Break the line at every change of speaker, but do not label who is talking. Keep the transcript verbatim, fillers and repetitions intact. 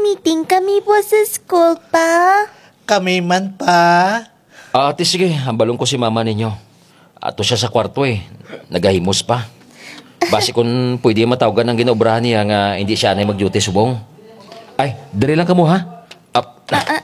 meeting kami po sa school pa.
Kami man pa.
Ah, ate, sige, hambalong ko si mama ninyo. Ato siya sa kwarto eh. Nagahimos pa. Basi kung pwede matawagan ng ginobrahan niya nga hindi siya na mag-duty subong. Ay, dali lang ka mo ha. Up.
Ah,